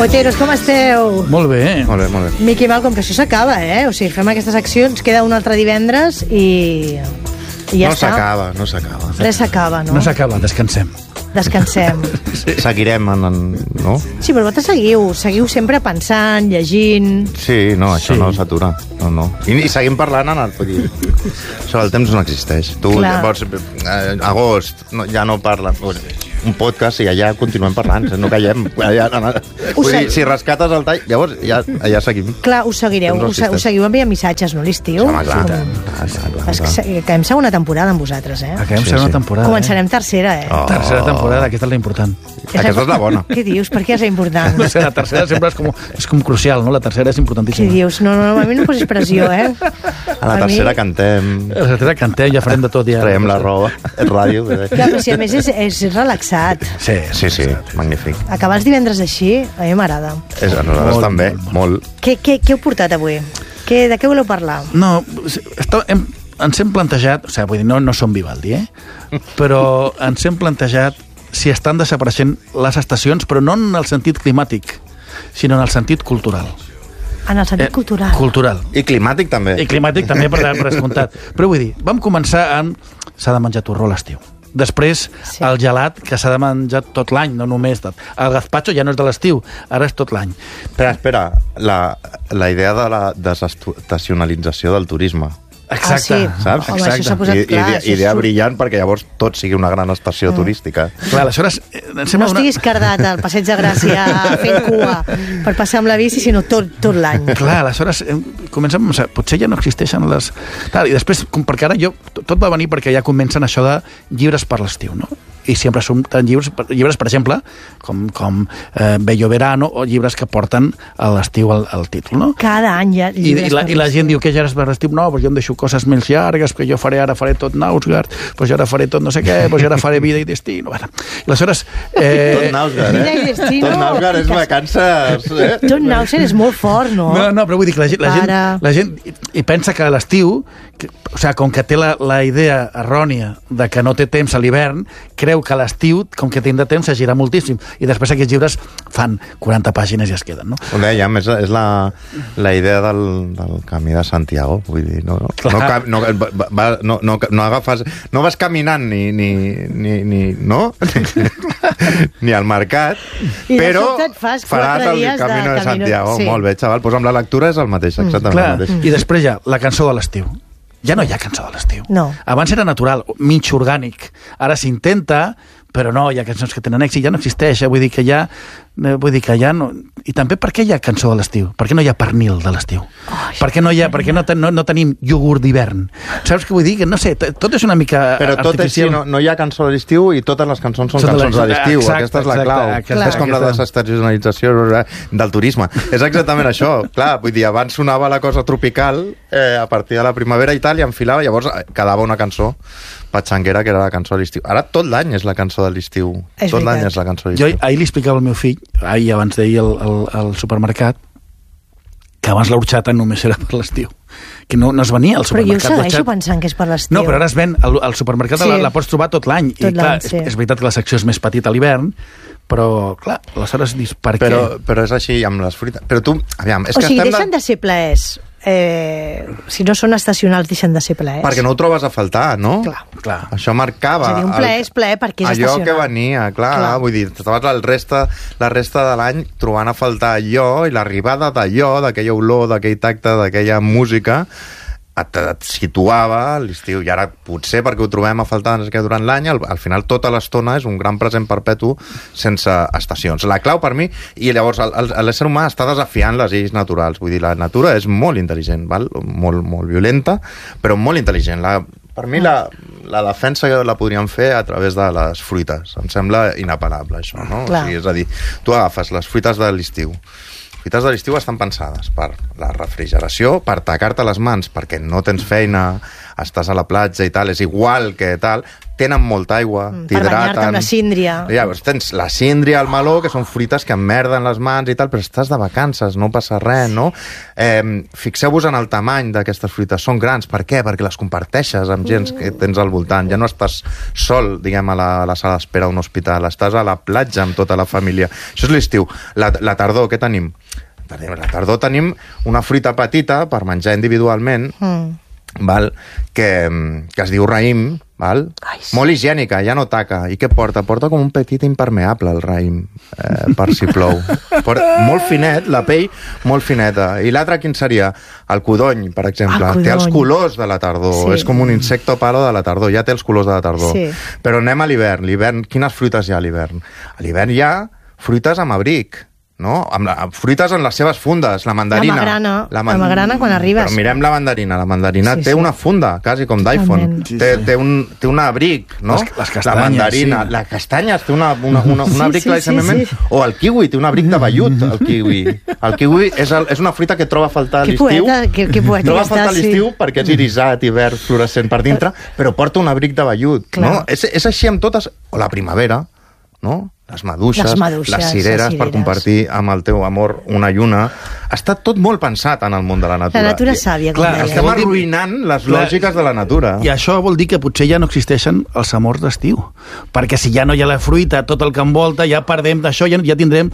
Boteros, com esteu? Molt bé. Molt bé, molt bé. Miqui Mal, com que això s'acaba, O sigui, fem aquestes accions, queda un altre divendres i ja està. No s'acaba. Res s'acaba, no? No s'acaba, descansem. Descansem. Seguirem, no? Sí, però vosaltres seguiu sempre pensant, llegint... Sí, no, això no s'atura. No. I seguim parlant, vull dir, això del temps no existeix. Tu, llavors, agost, ja no parles... un podcast i allà continuem parlant, no callem. Vull dir, si rescates el tall, llavors ja seguim. Clar, us seguireu, us seguiu enviant missatges, no, l'estiu? Home, clar. Acabem segona temporada amb vosaltres, Acabem segona temporada. Començarem tercera, Tercera temporada, aquesta és la important. Aquesta és la bona. Què dius? Per què és la important? No sé, la tercera sempre és com crucial, no? La tercera és importantíssima. Què dius? No, a mi no posis pressió, A la tercera cantem. A la tercera cantem, ja farem de tot. Traiem la roba, el ràdio. Clar, però si a més és relaxat. Sí, magnífic. Acabar els divendres així, a mi m'agrada. A nosaltres també, molt. Què heu portat avui? De què voleu parlar? No, ens hem plantejat, o sigui, vull dir, no som Vivaldi, però ens hem plantejat si estan desapareixent les estacions, però no en el sentit climàtic, sinó en el sentit cultural. En el sentit cultural. Cultural. I climàtic també. I climàtic també, per descomptat. Però vull dir, vam començar amb... S'ha de menjar torró a l'estiu. Després, el gelat, que s'ha de menjar tot l'any, no només... El gazpacho ja no és de l'estiu, ara és tot l'any. Espera, la idea de la desestacionalització del turisme. Exacte. Saps? Home, això s'ha posat clar. Idea brillant perquè llavors tot sigui una gran estació turística. Clar, aleshores... No estiguis cardat al Passeig de Gràcia fent cua per passar amb la bici, sinó tot l'any. Clar, aleshores comencem a pensar, potser ja no existeixen les... I després, perquè ara tot va venir perquè ja comencen això de llibres per l'estiu, no? I sempre són llibres, per exemple, com Bello Verano, o llibres que porten a l'estiu al títol, no? Cada any hi ha llibres per l'estiu. I la gent diu que ja és per l'estiu, no, però jo em deixo coses més llargues, perquè jo ara faré tot Nausgard, doncs jo ara faré tot no sé què, doncs jo ara faré Vida i Destino. Bueno, aleshores... Tot Nausgard, Vida i Destino. Tot Nausgard és vacances, Tot Nausgard és molt fort, no? No, però vull dir que la gent i pensa que a l'estiu, o sigui, com que té la idea errònia de que no té temps a l'hivern, creu que a l'estiu, com que tindrà temps, s'agirà moltíssim. I després aquests llibres fan 40 pàgines i es queden, no? Ho dèiem, és la idea del camí de Santiago, vull dir, no agafes... No vas caminant no? ni al mercat, però faràs el camí de Santiago. Molt bé, xaval. Doncs amb la lectura és el mateix, exactament el mateix. I després ja, la cançó de l'estiu. Ja no hi ha cançó de l'estiu. No. Abans era natural, mig orgànic. Ara s'intenta, però no, hi ha cançons que tenen èxit, ja no existeix, vull dir que ja no... I també per què hi ha cançó de l'estiu? Per què no hi ha pernil de l'estiu? Per què no tenim iogurt d'hivern? Saps què vull dir? Que no sé, tot és una mica però tot artificial. És, no hi ha cançó de l'estiu i totes les cançons són cançons de l'estiu. Aquesta és la clau. És com la desestacionalització del turisme. És exactament això. Clar, vull dir, abans sonava la cosa tropical a partir de la primavera i tal, i enfilava, llavors quedava una cançó patxanguera que era la cançó de l'estiu. Ara tot l'any és la cançó de l'estiu. Tot l'any és la cançó de l'estiu. Jo ahir li explicava al meu fill, abans d'ahir al supermercat, que abans l'horxata només era per l'estiu, que no es venia al supermercat. Però jo segueixo pensant que és per l'estiu. No, però ara es ven, al supermercat la pots trobar tot l'any. I clar, és veritat que la secció és més petita a l'hivern, però clar, aleshores dius, per què? Però és així amb les fruites. Però tu, aviam, és que deixen de ser plaers. Si no són estacionals, deixen de ser plaers. Perquè no ho trobes a faltar, no? Clar. Això marcava... És a dir, un plaer és plaer perquè és estacional. Allò que venia, clar. Vull dir, estaves la resta de l'any trobant a faltar allò, i l'arribada d'allò, d'aquella olor, d'aquell tacte, d'aquella música, et situava a l'estiu. I ara, potser perquè ho trobem a faltar durant l'any, al final tota l'estona és un gran present perpetu sense estacions. La clau per mi, i llavors l'ésser humà està desafiant les lleis naturals. Vull dir, la natura és molt intel·ligent, val? Molt violenta, però molt intel·ligent. Per mi la defensa la podríem fer a través de les fruites. Em sembla inapel·lable, això, no? O sigui, és a dir, tu agafes les fruites de l'estiu. Les fruites de l'estiu estan pensades per la refrigeració, per tacar-te les mans perquè no tens feina estàs a la platja i tal, és igual que tal, tenen molta aigua, per banyar-te amb la síndria. Llavors tens la síndria, el meló, que són fruites que emmerden les mans i tal, però estàs de vacances, no passa res, no? Fixeu-vos en el tamany d'aquestes fruites, són grans, per què? Perquè les comparteixes amb gent que tens al voltant, ja no estàs sol, diguem, a la sala d'espera d'un hospital, estàs a la platja amb tota la família. Això és l'estiu. La tardor, què tenim? La tardor tenim una fruita petita per menjar individualment, val? Que es diu raïm, val? Molt higiènica, ja no taca. I què porta? Porta com un petit impermeable, el raïm, per si plou. Molt finet, la pell molt fineta. I l'altre quin seria? El codony, per exemple. Té els colors de la tardor. Sí. És com un insecto palo de la tardor. Ja té els colors de la tardor. Sí. Però anem a l'hivern. L'hivern, quines fruites hi ha a l'hivern? A l'hivern hi ha fruites amb abric, no? Amb fruites en les seves fundes, la mandarina. La magrana quan arribes. Però mirem la mandarina té una funda, quasi com d'iPhone. Té un abric, no? Les castanyes, la mandarina, la castanya té un abric claríssimament. O el kiwi té un abric de vellut, el kiwi. El kiwi és una fruita que troba a faltar a l'estiu. Troba a faltar a l'estiu perquè és irisat i verd fluorescent per dintre, però porta un abric de vellut, no? És així amb totes. O la primavera, no? Les maduixes, les cireres per compartir amb el teu amor una lluna. Està tot molt pensat en el món de la natura. La natura sàvia, com deia. Estem arruïnant les lògiques de la natura. I això vol dir que potser ja no existeixen els amors d'estiu. Perquè si ja no hi ha la fruita, tot el que envolta, ja perdem d'això, ja tindrem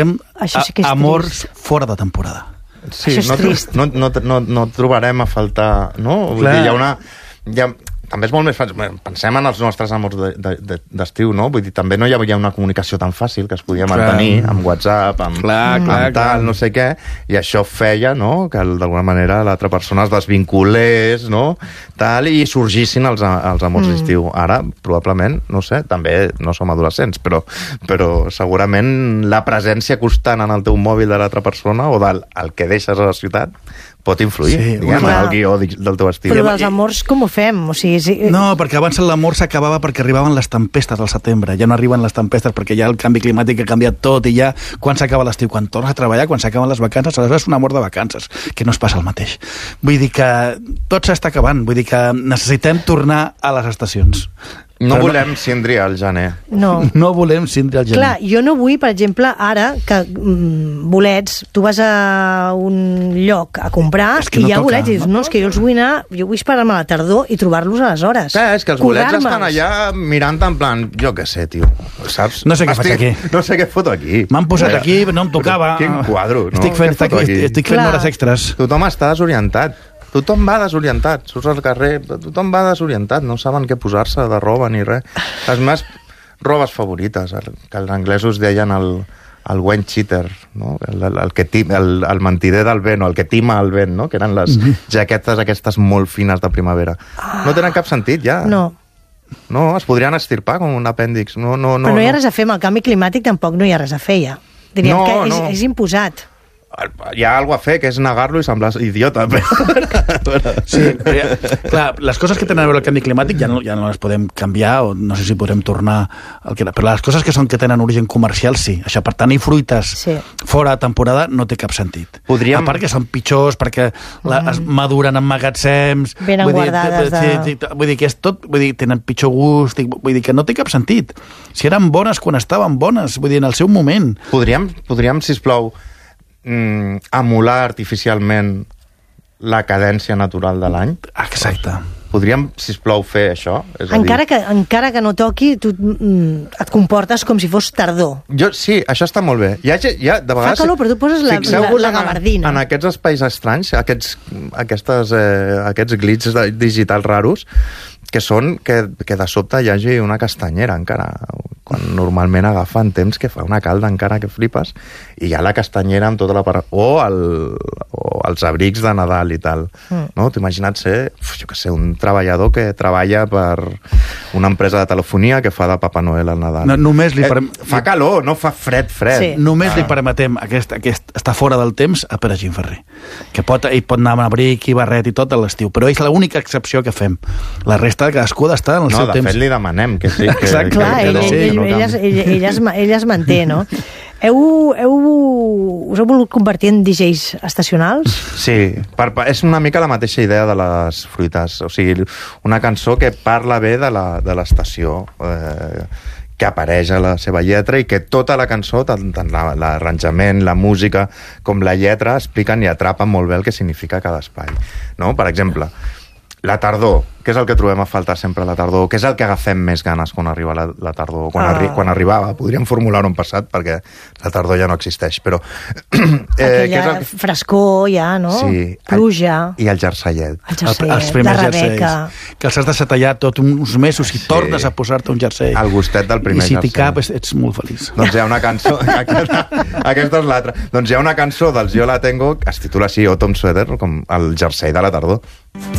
amors fora de temporada. Sí, això és trist. No trobarem a faltar, no? Vull dir, hi ha també és molt més fàcil. Pensem en els nostres amors d'estiu, no? Vull dir, també no hi havia una comunicació tan fàcil que es podia mantenir amb WhatsApp, amb tal, no sé què, i això feia, no?, que d'alguna manera l'altra persona es desvinculés, no?, tal, i sorgissin els amors d'estiu. Ara, probablement, no sé, també no som adolescents, però segurament la presència constant en el teu mòbil de l'altra persona o del que deixes a la ciutat pot influir, diguem, en el guió del teu estiu. Però dels amors com ho fem? O sigui, no, perquè abans l'amor s'acabava perquè arribaven les tempestes al setembre. Ja no arriben les tempestes perquè ja el canvi climàtic ha canviat tot i ja quan s'acaba l'estiu, quan tornes a treballar, quan s'acaben les vacances, aleshores és un amor de vacances, que no es passa el mateix. Vull dir que tot s'està acabant, vull dir que necessitem tornar a les estacions. No volem síndria al gener. No volem síndria al gener. Clar, jo no vull, per exemple, ara que bolets, tu vas a un lloc a comprar i hi ha bolets i dius, no, és que jo els vull anar, jo vull esperar-me a la tardor i trobar-los aleshores. És que els bolets estan allà mirant en plan, jo què sé, tio, saps? No sé què faig aquí. No sé què foto aquí. M'han posat aquí, no em tocava. Quin quadro, no? Estic fent hores extres. Tothom està desorientat. Tothom va desorientat, surts al carrer, tothom va desorientat, no saben què posar-se de roba ni res. Les meves robes favorites, que els anglesos deien el wine cheater, no? el mentider del vent, o el que tima el vent, no? Que eren les jaquetes aquestes molt fines de primavera. No tenen cap sentit, ja. No, es podrien estirpar com un apèndix. Però no hi ha res a fer, amb el canvi climàtic tampoc no hi ha res a fer, ja. Diríem que és imposat. Hi ha alguna a fer, que és negar-lo i semblar idiota. Sí, clar, les coses que tenen a veure el canvi climàtic ja no les podem canviar, o no sé si podrem tornar al que era, però les coses que tenen origen comercial, sí. Això, per tenir fruites fora de temporada no té cap sentit. A part que són pitjors, perquè es maduren en magatzems... Venen guardades vull dir que és tot... Vull dir, tenen pitjor gust, vull dir que no té cap sentit. Si eren bones quan estaven bones, vull dir, en el seu moment. Podríem, sisplau, emular artificialment la cadència natural de l'any? Exacte. Podríem, sisplau, fer això? Encara que no toqui, tu et comportes com si fos tardor. Sí, això està molt bé. De vegades, fa calor, però tu poses la gabardina. En aquests espais estranys, aquests glitches digitals raros, que són que de sobte hi hagi una castanyera encara, quan normalment agafen temps que fa una calda encara que flipes, i hi ha la castanyera amb tota la part... O els abrics de Nadal i tal. No? T'imagina't ser, jo què sé, un treballador que treballa per una empresa de telefonia que fa de Papa Noel al Nadal. Fa calor, no fa fred. Sí. Només li permetem estar fora del temps a Pere Gimferrer, que ell pot anar amb abric i barret i tot a l'estiu, però és l'única excepció que fem. La resta de cadascú ha d'estar en el seu temps. No, de fet li demanem que sí. Clar, ell es manté, no? Us heu volgut convertir en DJs estacionals? Sí, és una mica la mateixa idea de les fruites. O sigui, una cançó que parla bé de l'estació, que apareix a la seva lletra i que tota la cançó, tant l'arranjament, la música com la lletra, expliquen i atrapen molt bé el que significa cada espai. No? Per exemple, la tardor, què és el que trobem a faltar sempre a la tardor? Què és el que agafem més ganes quan arriba la tardor? Quan arribava, podríem formular-ho en passat, perquè la tardor ja no existeix, però... Aquella frescor ja, no? Sí. Pluja. I el jerseillet. Els primers jerseis. Que els has de setellar tot uns mesos i tornes a posar-te un jersei. El gustet del primer jersei. I si t'hi cap, ets molt feliç. Doncs hi ha una cançó... Aquesta és l'altra. Doncs hi ha una cançó dels Yo La Tengo que es titula així, Autumn Sweater, com el jersei de la tardor.